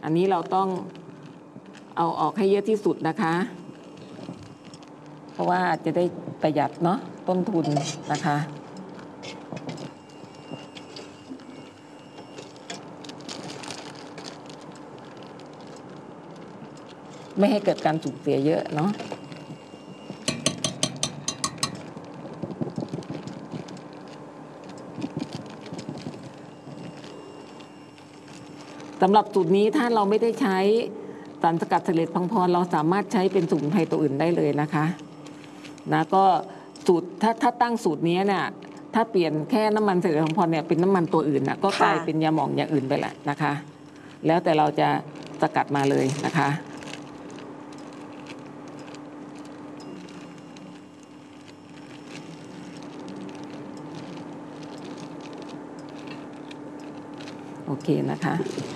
อันนี้เราต้องเอาออกให้เยอะที่สุดนะคะเพราะว่าจะได้ประหยัดเนาะต้นทุนนะคะไม่ให้เกิดการสูญเสียเยอะเนาะสำหรับสูตรนี้ถ้าเราไม่ได้ใช้สารสกัดเสลดพังพรเราสามารถใช้เป็นสมุนไพรตัวอื่นได้เลยนะคะนะก็สูตรถ้าตั้งสูตรนี้เนี่ยถ้าเปลี่ยนแค่น้ำมันเสลดพังพรเนี่ยเป็นน้ำมันตัวอื่นนะก็กลายเป็นยาหม่องอย่างอื่นไปแหละนะคะแล้วแต่เราจะสกัดมาเลยนะคะโอเคนะคะ